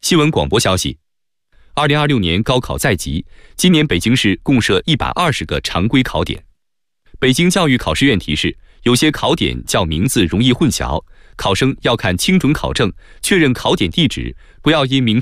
新闻广播消息，2026年高考在即，今年北京市共设120个常规考点。北京教育考试院提示，有些考点较名字容易混淆，考生要看清准考证，确认考点地址，不要因名